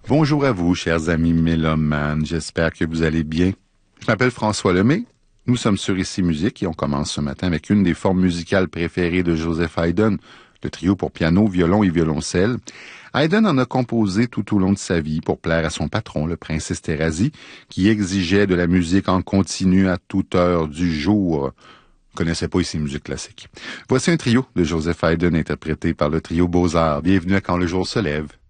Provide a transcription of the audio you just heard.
Bonjour à vous, chers amis mélomanes. J'espère que vous allez bien. Je m'appelle François Lemay. Nous sommes sur Ici Musique et on commence ce matin avec une des formes musicales préférées de Joseph Haydn, le trio pour piano, violon et violoncelle. Haydn en a composé tout au long de sa vie pour plaire à son patron, le prince Esterhazy, qui exigeait de la musique en continu à toute heure du jour. Vous ne connaissez pas ici musique classique. Voici un trio de Joseph Haydn interprété par le trio Beaux-Arts. Bienvenue à Quand le jour se lève.